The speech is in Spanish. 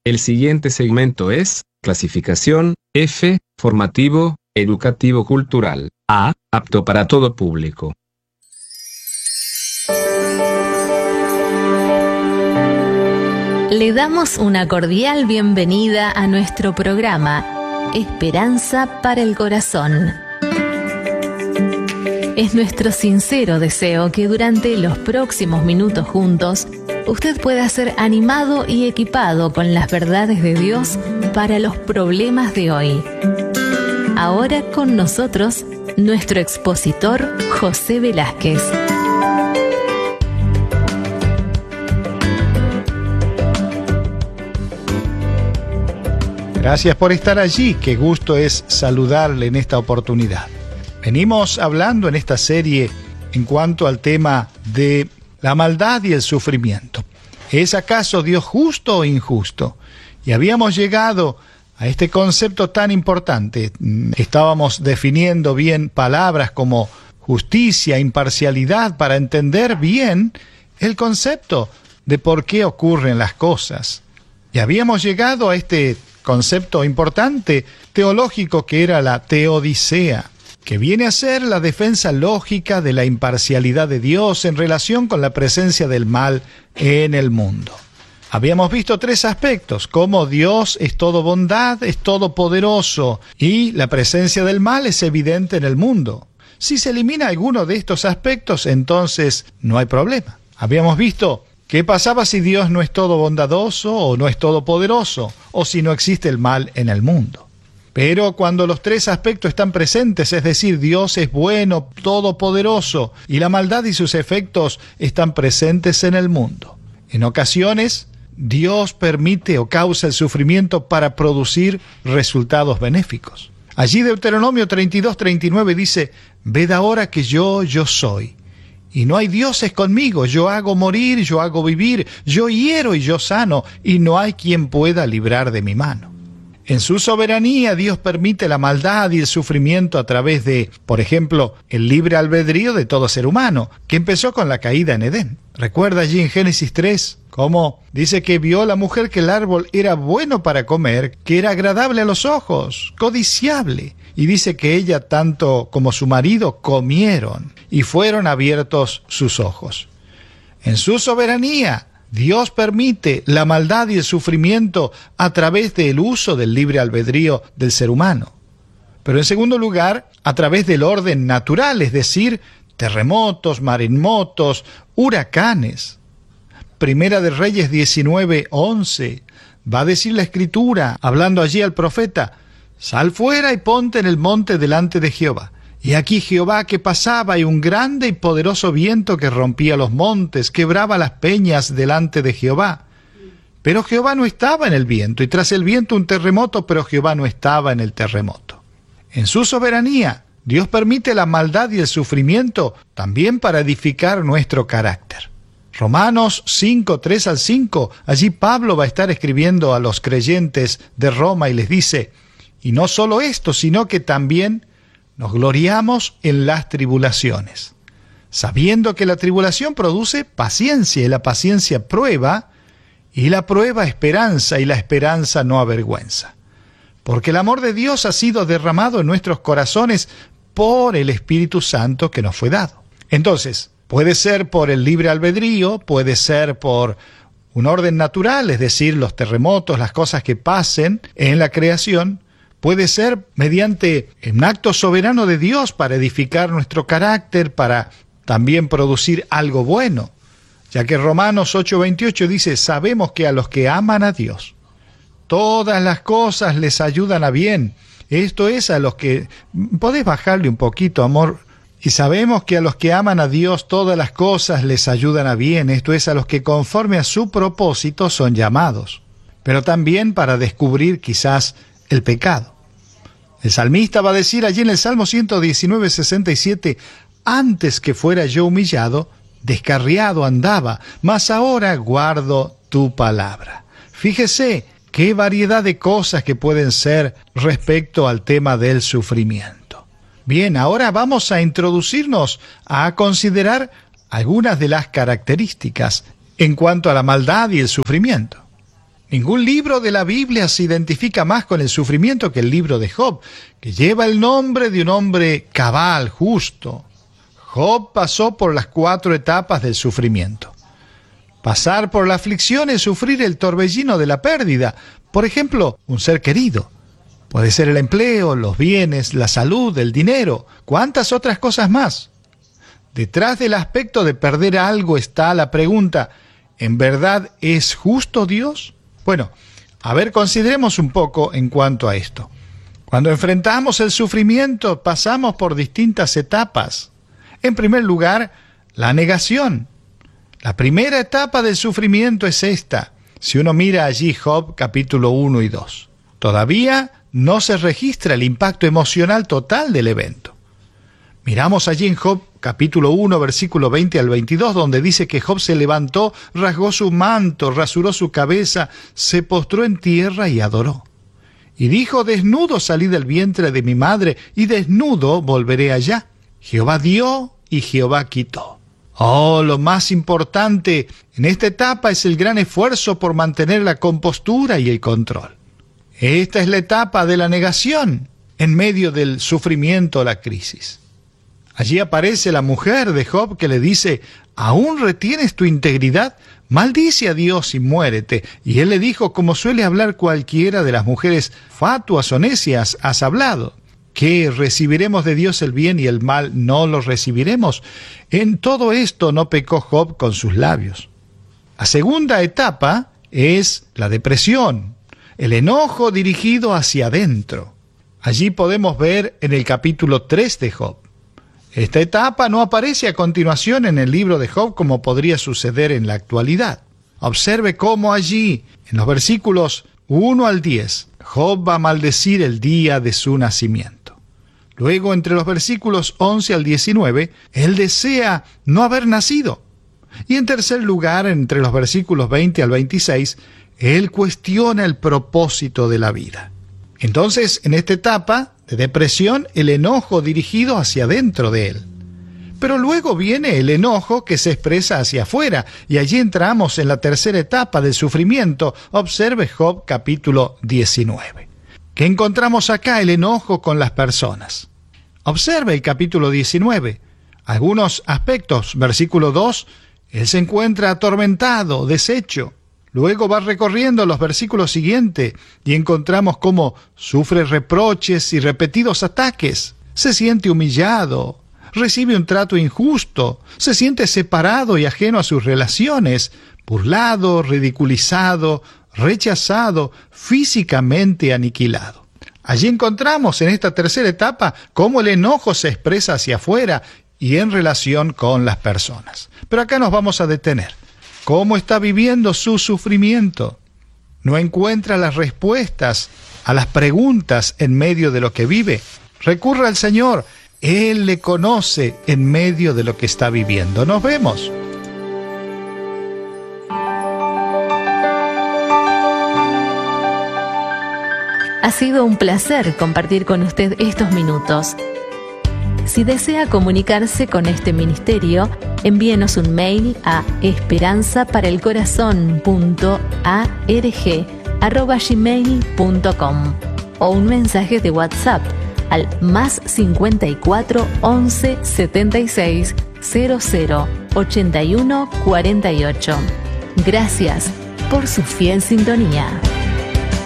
El siguiente segmento es clasificación F, formativo, educativo cultural. A, apto para todo público. Le damos una cordial bienvenida a nuestro programa Esperanza para el Corazón. Es nuestro sincero deseo que durante los próximos minutos juntos usted pueda ser animado y equipado con las verdades de Dios para los problemas de hoy. Ahora con nosotros, nuestro expositor José Velázquez. Gracias por estar allí, qué gusto es saludarle en esta oportunidad. Venimos hablando en esta serie en cuanto al tema de la maldad y el sufrimiento. ¿Es acaso Dios justo o injusto? Y habíamos llegado a este concepto tan importante. Estábamos definiendo bien palabras como justicia, imparcialidad, para entender bien el concepto de por qué ocurren las cosas. Y habíamos llegado a este concepto importante teológico que era la teodicea, que viene a ser la defensa lógica de la imparcialidad de Dios en relación con la presencia del mal en el mundo. Habíamos visto tres aspectos: cómo Dios es todo bondad, es todopoderoso, y la presencia del mal es evidente en el mundo. Si se elimina alguno de estos aspectos, entonces no hay problema. Habíamos visto qué pasaba si Dios no es todo bondadoso o no es todopoderoso, o si no existe el mal en el mundo. Pero cuando los tres aspectos están presentes, es decir, Dios es bueno, todopoderoso, y la maldad y sus efectos están presentes en el mundo. En ocasiones, Dios permite o causa el sufrimiento para producir resultados benéficos. Allí Deuteronomio 32:39 dice: «Ved ahora que yo soy, y no hay dioses conmigo, yo hago morir, yo hago vivir, yo hiero y yo sano, y no hay quien pueda librar de mi mano». En su soberanía, Dios permite la maldad y el sufrimiento a través de, por ejemplo, el libre albedrío de todo ser humano, que empezó con la caída en Edén. Recuerda allí en Génesis 3, cómo dice que vio la mujer que el árbol era bueno para comer, que era agradable a los ojos, codiciable. Y dice que ella, tanto como su marido, comieron y fueron abiertos sus ojos. En su soberanía, Dios permite la maldad y el sufrimiento a través del uso del libre albedrío del ser humano. Pero en segundo lugar, a través del orden natural, es decir, terremotos, maremotos, huracanes. Primera de Reyes 19:11, va a decir la Escritura, hablando allí al profeta: «Sal fuera y ponte en el monte delante de Jehová. Y aquí Jehová que pasaba, y un grande y poderoso viento que rompía los montes, quebraba las peñas delante de Jehová. Pero Jehová no estaba en el viento, y tras el viento un terremoto, pero Jehová no estaba en el terremoto». En su soberanía, Dios permite la maldad y el sufrimiento también para edificar nuestro carácter. Romanos 5:3-5, allí Pablo va a estar escribiendo a los creyentes de Roma y les dice: «Y no solo esto, sino que también nos gloriamos en las tribulaciones, sabiendo que la tribulación produce paciencia, y la paciencia prueba, y la prueba esperanza, y la esperanza no avergüenza. Porque el amor de Dios ha sido derramado en nuestros corazones por el Espíritu Santo que nos fue dado». Entonces, puede ser por el libre albedrío, puede ser por un orden natural, es decir, los terremotos, las cosas que pasen en la creación. Puede ser mediante un acto soberano de Dios para edificar nuestro carácter, para también producir algo bueno. Ya que Romanos 8:28 dice: «Sabemos que a los que aman a Dios, todas las cosas les ayudan a bien». Esto es a los que... ¿Podés bajarle un poquito, amor? Y sabemos que a los que aman a Dios, todas las cosas les ayudan a bien. Esto es a los que conforme a su propósito son llamados. Pero también para descubrir quizás el pecado. El salmista va a decir allí en el Salmo 119:67: «Antes que fuera yo humillado, descarriado andaba, mas ahora guardo tu palabra». Fíjese qué variedad de cosas que pueden ser respecto al tema del sufrimiento. Bien, ahora vamos a introducirnos a considerar algunas de las características en cuanto a la maldad y el sufrimiento. Ningún libro de la Biblia se identifica más con el sufrimiento que el libro de Job, que lleva el nombre de un hombre cabal, justo. Job pasó por las 4 etapas del sufrimiento. Pasar por la aflicción es sufrir el torbellino de la pérdida. Por ejemplo, un ser querido. Puede ser el empleo, los bienes, la salud, el dinero, cuántas otras cosas más. Detrás del aspecto de perder algo está la pregunta, ¿en verdad es justo Dios? Bueno, a ver, consideremos un poco en cuanto a esto. Cuando enfrentamos el sufrimiento, pasamos por distintas etapas. En primer lugar, la negación. La primera etapa del sufrimiento es esta. Si uno mira allí Job capítulo 1 y 2, todavía no se registra el impacto emocional total del evento. Miramos allí en Job capítulo 1, versículo 20 al 22, donde dice que Job se levantó, rasgó su manto, rasuró su cabeza, se postró en tierra y adoró. Y dijo, desnudo salí del vientre de mi madre, y desnudo volveré allá. Jehová dio y Jehová quitó. Oh, lo más importante en esta etapa es el gran esfuerzo por mantener la compostura y el control. Esta es la etapa de la negación en medio del sufrimiento o la crisis. Allí aparece la mujer de Job que le dice, ¿aún retienes tu integridad? Maldice a Dios y muérete. Y él le dijo, como suele hablar cualquiera de las mujeres fatuas o necias, has hablado. ¿Qué? ¿Recibiremos de Dios el bien y el mal no lo recibiremos? En todo esto no pecó Job con sus labios. La segunda etapa es la depresión, el enojo dirigido hacia adentro. Allí podemos ver en el capítulo 3 de Job. Esta etapa no aparece a continuación en el libro de Job como podría suceder en la actualidad. Observe cómo allí, en los versículos 1 al 10, Job va a maldecir el día de su nacimiento. Luego, entre los versículos 11 al 19, él desea no haber nacido. Y en tercer lugar, entre los versículos 20 al 26, él cuestiona el propósito de la vida. Entonces, en esta etapa de depresión, el enojo dirigido hacia adentro de él. Pero luego viene el enojo que se expresa hacia afuera, y allí entramos en la tercera etapa del sufrimiento. Observe Job capítulo 19. ¿Qué encontramos acá? El enojo con las personas. Observe el capítulo 19. Algunos aspectos. Versículo 2, él se encuentra atormentado, deshecho. Luego va recorriendo los versículos siguientes y encontramos cómo sufre reproches y repetidos ataques. Se siente humillado, recibe un trato injusto, se siente separado y ajeno a sus relaciones, burlado, ridiculizado, rechazado, físicamente aniquilado. Allí encontramos en esta tercera etapa cómo el enojo se expresa hacia afuera y en relación con las personas. Pero acá nos vamos a detener. ¿Cómo está viviendo su sufrimiento? ¿No encuentra las respuestas a las preguntas en medio de lo que vive? Recurra al Señor. Él le conoce en medio de lo que está viviendo. Nos vemos. Ha sido un placer compartir con usted estos minutos. Si desea comunicarse con este ministerio, envíenos un mail a esperanza-para-el-corazón.arg@gmail.com o un mensaje de WhatsApp al +54 11 76 00 81 48. Gracias por su fiel sintonía.